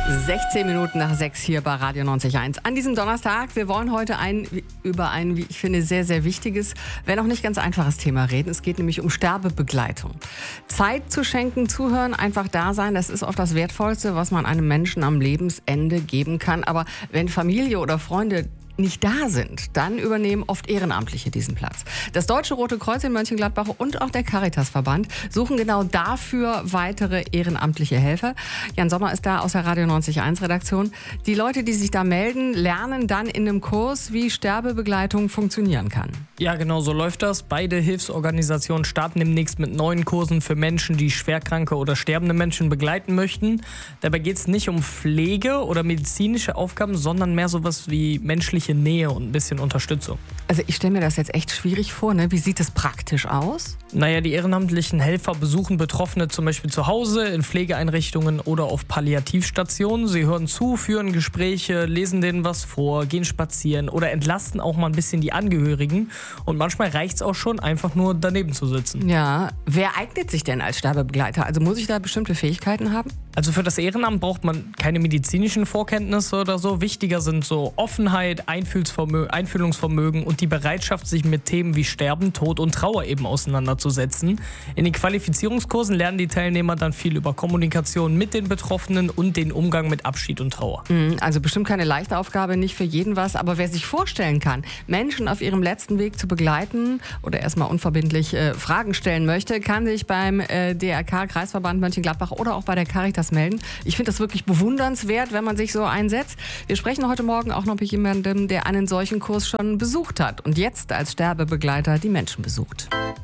16 Minuten nach 6 hier bei Radio 90.1. An diesem Donnerstag, wir wollen heute über ein, wie ich finde, sehr, sehr wichtiges, wenn auch nicht ganz einfaches Thema reden. Es geht nämlich um Sterbebegleitung. Zeit zu schenken, zuhören, einfach da sein, das ist oft das Wertvollste, was man einem Menschen am Lebensende geben kann. Aber wenn Familie oder Freunde nicht da sind, dann übernehmen oft Ehrenamtliche diesen Platz. Das Deutsche Rote Kreuz in Mönchengladbach und auch der Caritasverband suchen genau dafür weitere ehrenamtliche Helfer. Jan Sommer ist da aus der Radio 90.1 Redaktion. Die Leute, die sich da melden, lernen dann in einem Kurs, wie Sterbebegleitung funktionieren kann. Ja, genau so läuft das. Beide Hilfsorganisationen starten demnächst mit neuen Kursen für Menschen, die schwerkranke oder sterbende Menschen begleiten möchten. Dabei geht es nicht um Pflege oder medizinische Aufgaben, sondern mehr sowas wie menschliche Nähe und ein bisschen Unterstützung. Also ich stelle mir das jetzt echt schwierig vor, ne? Wie sieht es praktisch aus? Naja, die ehrenamtlichen Helfer besuchen Betroffene zum Beispiel zu Hause, in Pflegeeinrichtungen oder auf Palliativstationen. Sie hören zu, führen Gespräche, lesen denen was vor, gehen spazieren oder entlasten auch mal ein bisschen die Angehörigen. Und manchmal reicht es auch schon, einfach nur daneben zu sitzen. Ja, wer eignet sich denn als Sterbebegleiter? Also muss ich da bestimmte Fähigkeiten haben? Also für das Ehrenamt braucht man keine medizinischen Vorkenntnisse oder so. Wichtiger sind so Offenheit, Einfühlungsvermögen und die Bereitschaft, sich mit Themen wie Sterben, Tod und Trauer eben auseinanderzusetzen. In den Qualifizierungskursen lernen die Teilnehmer dann viel über Kommunikation mit den Betroffenen und den Umgang mit Abschied und Trauer. Also bestimmt keine leichte Aufgabe, nicht für jeden was, aber wer sich vorstellen kann, Menschen auf ihrem letzten Weg zu begleiten oder erstmal unverbindlich Fragen stellen möchte, kann sich beim DRK-Kreisverband Mönchengladbach oder auch bei der Caritas melden. Ich finde das wirklich bewundernswert, wenn man sich so einsetzt. Wir sprechen heute Morgen auch noch mit jemandem, der einen solchen Kurs schon besucht hat und jetzt als Sterbebegleiter die Menschen besucht.